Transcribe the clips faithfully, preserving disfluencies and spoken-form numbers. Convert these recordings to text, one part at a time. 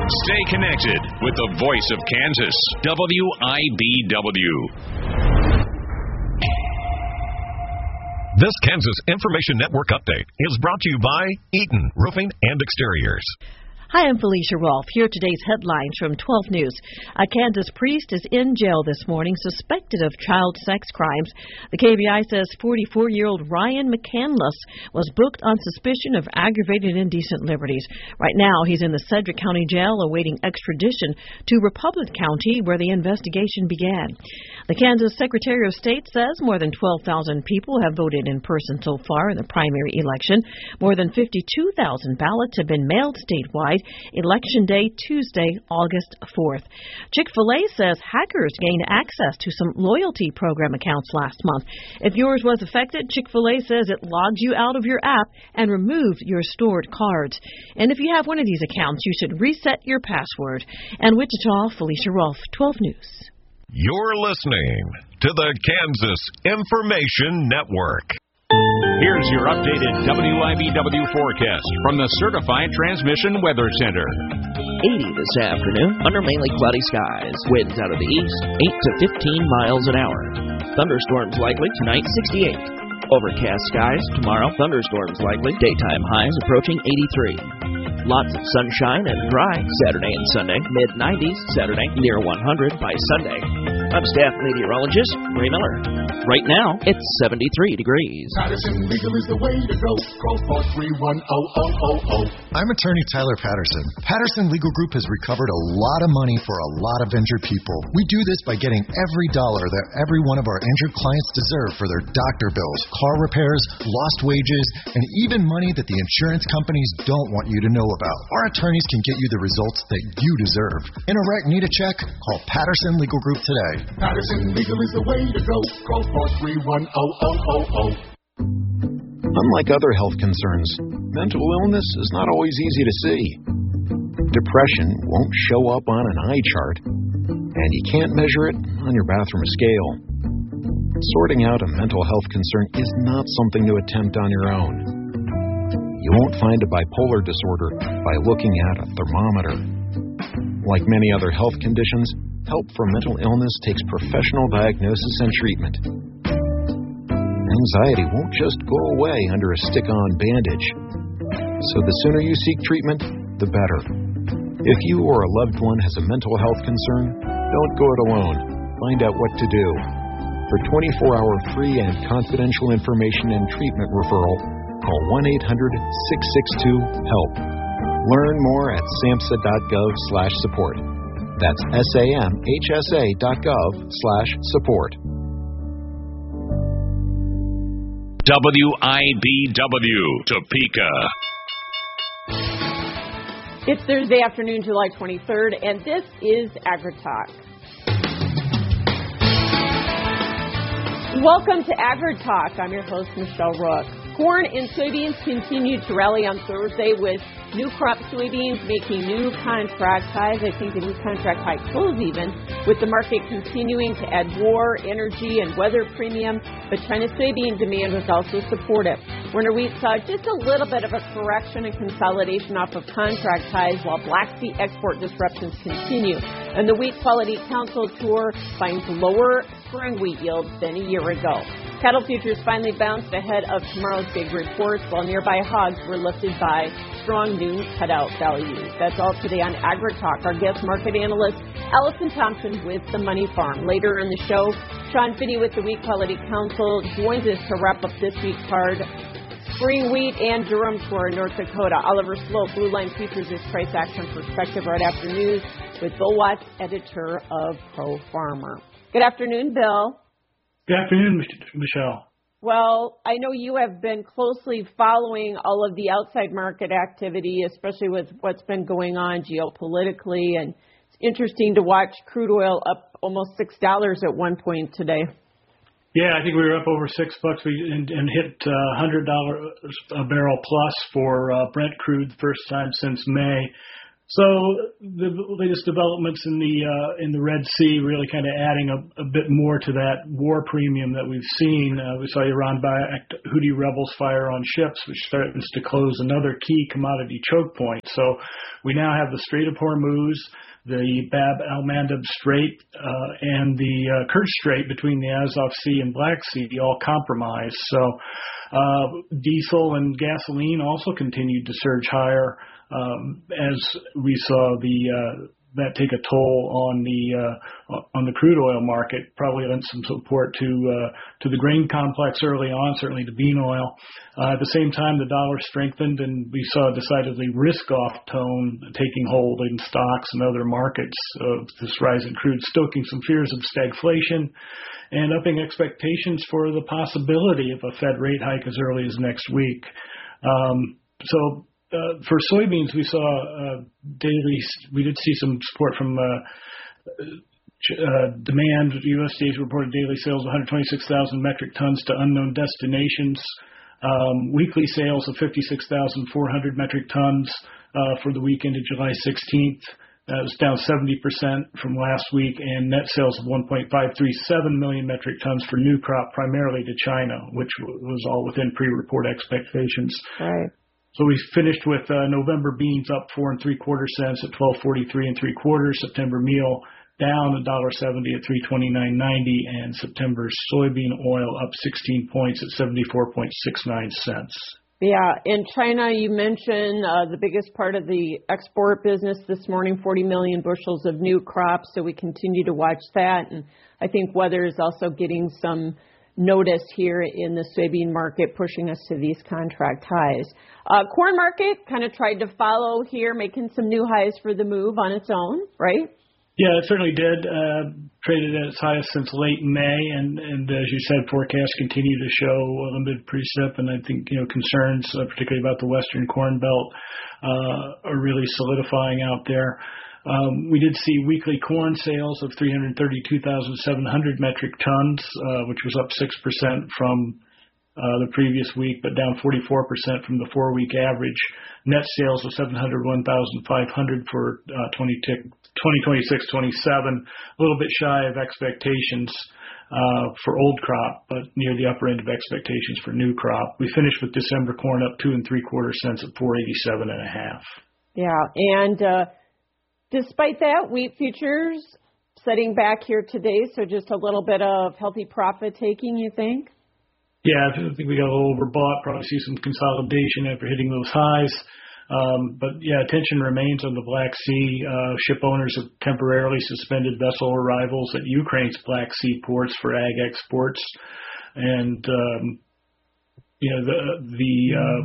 Stay connected with the voice of Kansas, W I B W. This Kansas Information Network update is brought to you by Eaton Roofing and Exteriors. Hi, I'm Felicia Rolfe. Here are today's headlines from twelve News. A Kansas priest is in jail this morning, suspected of child sex crimes. The K B I says forty-four-year-old Ryan McCandless was booked on suspicion of aggravated indecent liberties. Right now, he's in the Sedgwick County Jail awaiting extradition to Republic County, where the investigation began. The Kansas Secretary of State says more than twelve thousand people have voted in person so far in the primary election. More than fifty-two thousand ballots have been mailed statewide. Election Day, Tuesday, August fourth. Chick-fil-A says hackers gained access to some loyalty program accounts last month. If yours was affected, Chick-fil-A says it logged you out of your app and removed your stored cards. And if you have one of these accounts, you should reset your password. And Wichita, Felicia Rolfe, twelve News. You're listening to the Kansas Information Network. Here's your updated W I B W forecast from the Certified Transmission Weather Center. eighty this afternoon under mainly cloudy skies. Winds out of the east, eight to fifteen miles an hour. Thunderstorms likely tonight, sixty-eight. Overcast skies tomorrow, thunderstorms likely. Daytime highs approaching eighty-three. Lots of sunshine and dry Saturday and Sunday. mid nineties Saturday, near one hundred by Sunday. I'm staff meteorologist Ray Miller. Right now, it's seventy-three degrees. Patterson Legal is the way to go. Call four three one zero zero zero zero. I'm attorney Tyler Patterson. Patterson Legal Group has recovered a lot of money for a lot of injured people. We do this by getting every dollar that every one of our injured clients deserve for their doctor bills, car repairs, lost wages, and even money that the insurance companies don't want you to know about. Our attorneys can get you the results that you deserve. In a wreck, need a check? Call Patterson Legal Group today. Patterson Legal is the way to go. Call four three one zero zero zero zero. Unlike other health concerns, mental illness is not always easy to see. Depression won't show up on an eye chart, and you can't measure it on your bathroom scale. Sorting out a mental health concern is not something to attempt on your own. You won't find a bipolar disorder by looking at a thermometer. Like many other health conditions, help for mental illness takes professional diagnosis and treatment. Anxiety won't just go away under a stick-on bandage. So the sooner you seek treatment, the better. If you or a loved one has a mental health concern, don't go it alone. Find out what to do. For twenty-four hour free and confidential information and treatment referral, call one eight hundred six six two HELP. Learn more at samhsa.gov slash support. That's S-A-M-H-S-A dot gov slash support. W I B W, Topeka. It's Thursday afternoon, July twenty-third, and this is AgriTalk. Welcome to AgriTalk. I'm your host, Michelle Rook. Corn and soybeans continued to rally on Thursday with new crop soybeans making new contract highs. I think the new contract high close even, with the market continuing to add war, energy, and weather premium. But China soybean demand was also supportive. Winter wheat saw just a little bit of a correction and consolidation off of contract highs, while Black Sea export disruptions continue. And the Wheat Quality Council tour finds lower spring wheat yields than a year ago. Cattle futures finally bounced ahead of tomorrow's big reports, while nearby hogs were lifted by strong noon cutout values. That's all today on AgriTalk. Our guest market analyst, Allison Thompson with the Money Farm. Later in the show, Sean Finney with the Wheat Quality Council joins us to wrap up this week's card. Spring wheat and durum tour in North Dakota. Oliver Slope, Blue Line Futures, is price action perspective right after news with Bill Watts, editor of Pro Farmer. Good afternoon, Bill. Good afternoon, Michelle. Well, I know you have been closely following all of the outside market activity, especially with what's been going on geopolitically, and it's interesting to watch crude oil up almost six dollars at one point today. Yeah, I think we were up over six bucks we, and, and hit uh, one hundred dollars a barrel plus for uh, Brent crude the first time since May. So the latest developments in the uh, in the Red Sea really kind of adding a, a bit more to that war premium that we've seen. Uh, we saw Iran-backed Houthi rebels fire on ships, which threatens to close another key commodity choke point. So we now have the Strait of Hormuz, the Bab al-Mandeb Strait, uh, and the uh, Kerch Strait between the Azov Sea and Black Sea all compromised. So uh, diesel and gasoline also continued to surge higher. Um, as we saw the uh, that take a toll on the uh, on the crude oil market, probably lent some support to uh, to the grain complex early on, certainly to bean oil. Uh, at the same time, the dollar strengthened, and we saw a decidedly risk-off tone taking hold in stocks and other markets of this rise in crude, stoking some fears of stagflation and upping expectations for the possibility of a Fed rate hike as early as next week. Um, so. Uh, for soybeans, we saw uh, daily. We did see some support from uh, uh, demand. U S D A reported daily sales of one hundred twenty-six thousand metric tons to unknown destinations. Um, weekly sales of fifty-six thousand four hundred metric tons uh, for the week ended July sixteenth. That was down seventy percent from last week, and net sales of one point five three seven million metric tons for new crop, primarily to China, which was all within pre-report expectations. Right. So we finished with uh, November beans up four and three quarter cents at twelve forty three and three quarters. September meal down a dollar seventy at three twenty nine ninety, and September soybean oil up sixteen points at seventy four point six nine cents. Yeah, in China, you mentioned uh, the biggest part of the export business this morning, forty million bushels of new crops. So we continue to watch that, and I think weather is also getting some notice here in the soybean market, pushing us to these contract highs. Uh, corn market kind of tried to follow here, making some new highs for the move on its own, right? Yeah, it certainly did. Uh, traded at its highest since late May, and, and as you said, forecasts continue to show a limited precip, and I think you know concerns, uh, particularly about the Western Corn Belt, uh, are really solidifying out there. Um, we did see weekly corn sales of three hundred thirty-two thousand seven hundred metric tons, uh, which was up six percent from uh, the previous week, but down forty-four percent from the four-week average. Net sales of seven hundred one thousand five hundred for uh, twenty twenty-six twenty-seven, a little bit shy of expectations uh, for old crop, but near the upper end of expectations for new crop. We finished with December corn up two and three quarter cents at four eighty-seven and a half. Yeah, and uh, despite that, wheat futures setting back here today, so just a little bit of healthy profit taking, you think? Yeah, I think we got a little overbought. Probably see some consolidation after hitting those highs. Um, but, yeah, attention remains on the Black Sea. Uh, ship owners have temporarily suspended vessel arrivals at Ukraine's Black Sea ports for ag exports. And, um, you know, the, the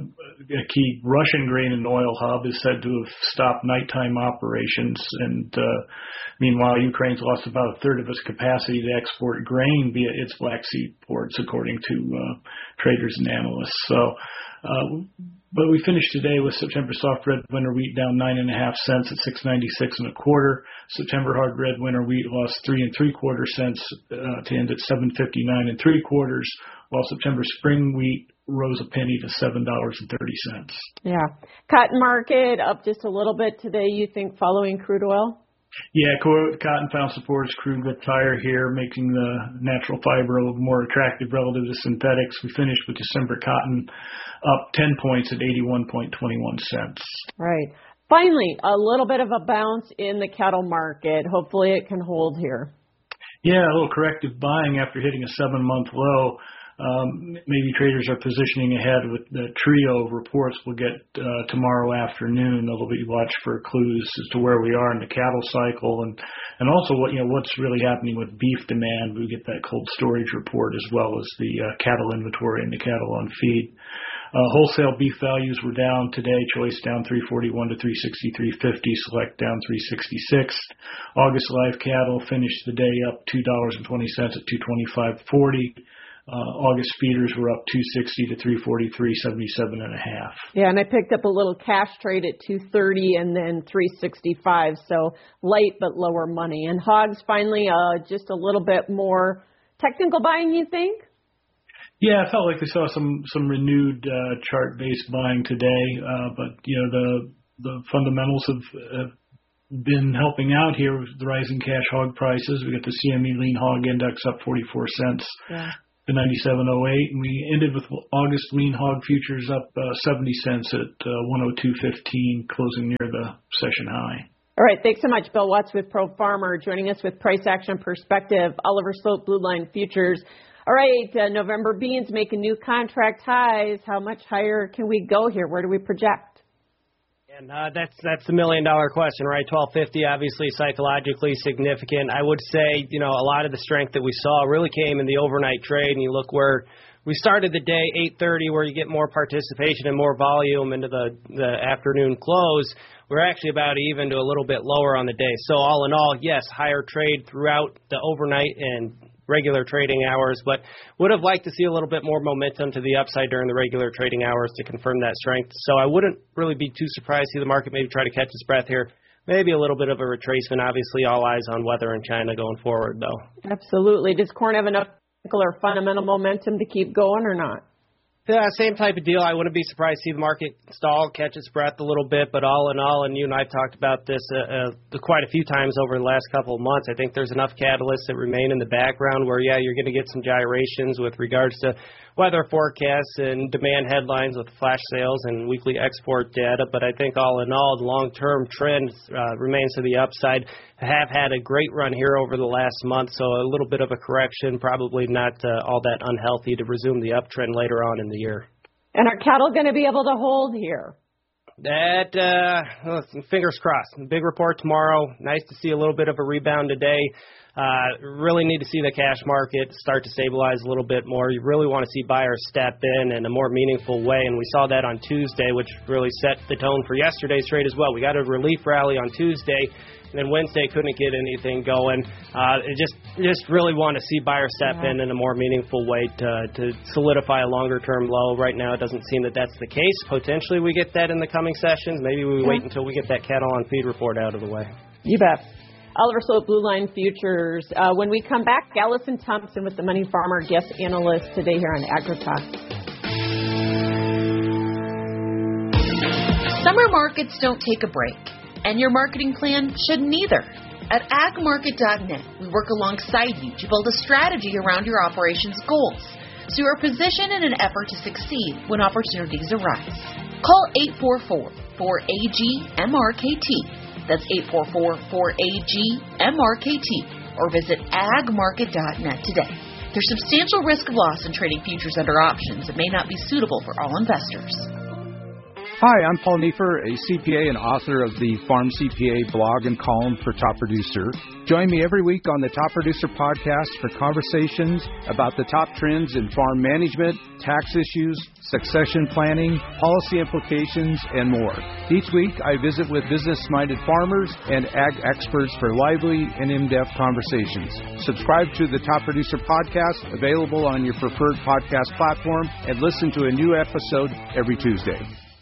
uh, key Russian grain and oil hub is said to have stopped nighttime operations. And, uh, meanwhile, Ukraine's lost about a third of its capacity to export grain via its Black Sea ports, according to uh, traders and analysts. So, uh, but we finished today with September soft red winter wheat down nine and a half cents at six ninety-six and a quarter. September hard red winter wheat lost three and three quarter cents uh, to end at seven fifty-nine and three quarters, while September spring wheat rose a penny to seven dollars and thirty cents. Yeah. Cotton market up just a little bit today, you think, following crude oil? Yeah, cotton found support as crude gets higher here, making the natural fiber a little more attractive relative to synthetics. We finished with December cotton up ten points at eighty-one point two one cents. Right. Finally, a little bit of a bounce in the cattle market. Hopefully it can hold here. Yeah, a little corrective buying after hitting a seven-month low. Um, maybe traders are positioning ahead with the trio of reports we'll get uh, tomorrow afternoon. They'll be watched for clues as to where we are in the cattle cycle, and and also what you know what's really happening with beef demand. We get that cold storage report as well as the uh, cattle inventory and the cattle on feed. Uh, wholesale beef values were down today. Choice down three forty-one to three sixty-three fifty. Select down three sixty-six. August live cattle finished the day up two dollars and twenty cents at two twenty-five forty. Uh, August feeders were up two sixty to three forty-three seventy-seven and a half. Yeah, and I picked up a little cash trade at two thirty and then three sixty-five, so light but lower money. And hogs finally uh, just a little bit more technical buying, you think? Yeah, I felt like we saw some some renewed uh, chart-based buying today, uh, but you know the the fundamentals have, have been helping out here with the rising cash hog prices. We got the C M E lean hog index up forty-four cents yeah. to ninety-seven oh eight, and we ended with August lean hog futures up uh, seventy cents at uh, one oh two fifteen, closing near the session high. All right, thanks so much, Bill Watts with Pro Farmer, joining us with price action perspective. Oliver Sloat, Blue Line Futures. All right, uh, November beans making new contract highs. How much higher can we go here? Where do we project? And uh, that's that's the million dollar question, right? twelve fifty, obviously psychologically significant. I would say, you know, a lot of the strength that we saw really came in the overnight trade. And you look where we started the day, eight thirty, where you get more participation and more volume into the, the afternoon close. We're actually about even to a little bit lower on the day. So all in all, yes, higher trade throughout the overnight and regular trading hours, but would have liked to see a little bit more momentum to the upside during the regular trading hours to confirm that strength. So I wouldn't really be too surprised to see the market maybe try to catch its breath here. Maybe a little bit of a retracement. Obviously, all eyes on weather in China going forward, though. Absolutely. Does corn have enough technical or fundamental momentum to keep going or not? Yeah, same type of deal. I wouldn't be surprised to see the market stall, catch its breath a little bit, but all in all, and you and I have talked about this uh, uh, quite a few times over the last couple of months, I think there's enough catalysts that remain in the background where, yeah, you're going to get some gyrations with regards to weather forecasts and demand headlines with flash sales and weekly export data, but I think all in all, the long-term trend uh, remains to the upside. Have had a great run here over the last month, so a little bit of a correction, probably not uh, all that unhealthy to resume the uptrend later on in the year. And are cattle going to be able to hold here? That, uh, well, fingers crossed. Big report tomorrow. Nice to see a little bit of a rebound today. Uh, really need to see the cash market start to stabilize a little bit more. You really want to see buyers step in in a more meaningful way, and we saw that on Tuesday, which really set the tone for yesterday's trade as well. We got a relief rally on Tuesday, and then Wednesday couldn't get anything going. Uh, it just just really want to see buyers step yeah. in in a more meaningful way to, to solidify a longer-term low. Right now, it doesn't seem that that's the case. Potentially, we get that in the coming sessions. Maybe we yeah. wait until we get that cattle on feed report out of the way. You bet. Oliver Sloat, Blue Line Futures. Uh, when we come back, Allison Thompson with the Money Farmer guest analyst today here on AgriTalk. Summer markets don't take a break, and your marketing plan shouldn't either. At ag market dot net, we work alongside you to build a strategy around your operations goals, so you are positioned in an effort to succeed when opportunities arise. Call eight four four, four A G M R K T. That's eight four four, four A G M R K T, or visit ag market dot net today. There's substantial risk of loss in trading futures under options that may not be suitable for all investors. Hi, I'm Paul Neiffer, a C P A and author of the Farm C P A blog and column for Top Producer. Join me every week on the Top Producer podcast for conversations about the top trends in farm management, tax issues, succession planning, policy implications, and more. Each week, I visit with business-minded farmers and ag experts for lively and in-depth conversations. Subscribe to the Top Producer podcast, available on your preferred podcast platform, and listen to a new episode every Tuesday.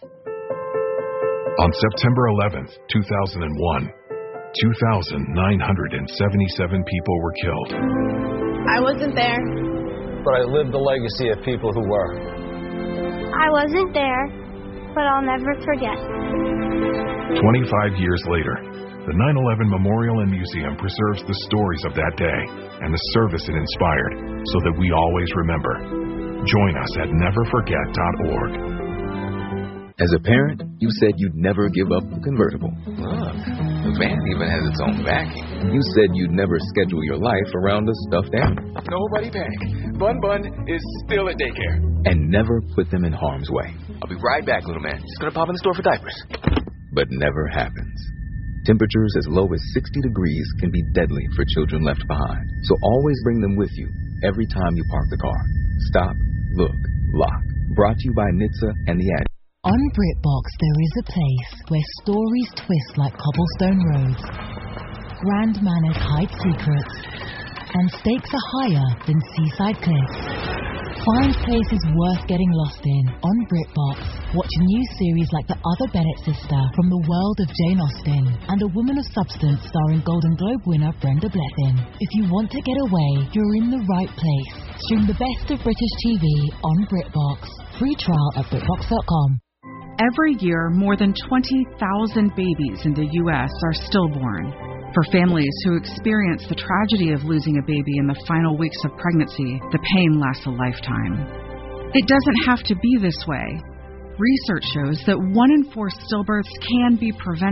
On September eleventh, two thousand one, two thousand nine hundred seventy-seven people were killed. I wasn't there. But I lived the legacy of people who were. I wasn't there, but I'll never forget. twenty-five years later, the nine eleven Memorial and Museum preserves the stories of that day and the service it inspired so that we always remember. Join us at never forget dot org. As a parent, you said you'd never give up the convertible. Look, the van even has its own vacuum. You said you'd never schedule your life around a stuffed animal. Nobody panic. Bun Bun is still at daycare. And never put them in harm's way. I'll be right back, little man. Just gonna pop in the store for diapers. But never happens. Temperatures as low as sixty degrees can be deadly for children left behind. So always bring them with you every time you park the car. Stop, look, lock. Brought to you by N H T S A and the Ad. On BritBox, there is a place where stories twist like cobblestone roads, grand manners hide secrets, and stakes are higher than seaside cliffs. Find places worth getting lost in on BritBox. Watch new series like The Other Bennett Sister from the world of Jane Austen and A Woman of Substance starring Golden Globe winner Brenda Blethyn. If you want to get away, you're in the right place. Stream the best of British T V on BritBox. Free trial at BritBox dot com. Every year, more than twenty thousand babies in the U S are stillborn. For families who experience the tragedy of losing a baby in the final weeks of pregnancy, the pain lasts a lifetime. It doesn't have to be this way. Research shows that one in four stillbirths can be prevented